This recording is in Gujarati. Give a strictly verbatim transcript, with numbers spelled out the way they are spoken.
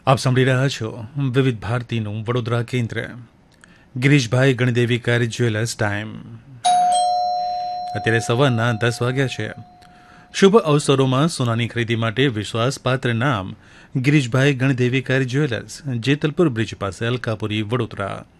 આપ સાંભળી રહ્યા છો વિવિધ ભારતીનું વડોદરા કેન્દ્ર. Girishbhai Gandevi car jewellers time અત્યારે સવારના દસ વાગ્યા છે. શુભ અવસરોમાં સોનાની ખરીદી માટે વિશ્વાસપાત્ર નામ Girishbhai Gandevi car jewellers, Jetalpur bridge પાસે અલકાપુરી, વડોદરા.